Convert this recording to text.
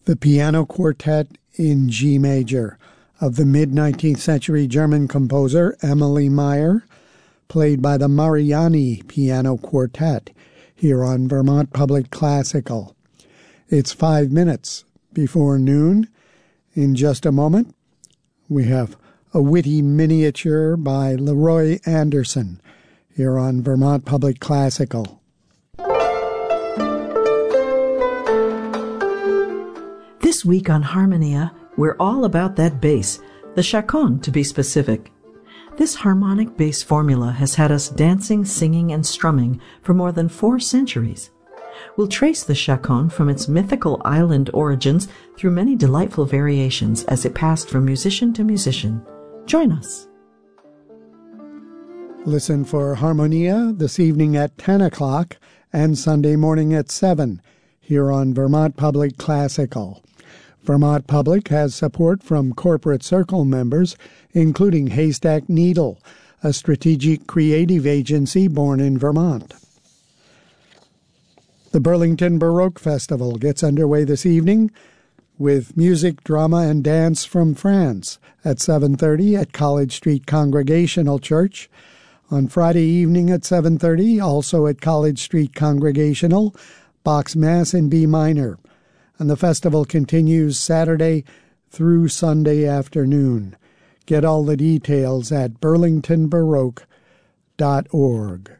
The piano quartet in G major of the mid-19th century German composer Emily Meyer, played by the Mariani Piano Quartet here on Vermont Public Classical. It's 5 minutes before noon. In just a moment, we have a witty miniature by Leroy Anderson here on Vermont Public Classical. This week on Harmonia, we're all about that bass, the chaconne to be specific. This harmonic bass formula has had us dancing, singing, and strumming for more than 4 centuries. We'll trace the chaconne from its mythical island origins through many delightful variations as it passed from musician to musician. Join us. Listen for Harmonia this evening at 10 o'clock and Sunday morning at 7 here on Vermont Public Classical. Vermont Public has support from Corporate Circle members, including Haystack Needle, a strategic creative agency born in Vermont. The Burlington Baroque Festival gets underway this evening with music, drama, and dance from France at 7:30 at College Street Congregational Church. On Friday evening at 7:30, also at College Street Congregational, Bach's Mass in B minor. And the festival continues Saturday through Sunday afternoon. Get all the details at burlingtonbaroque.org.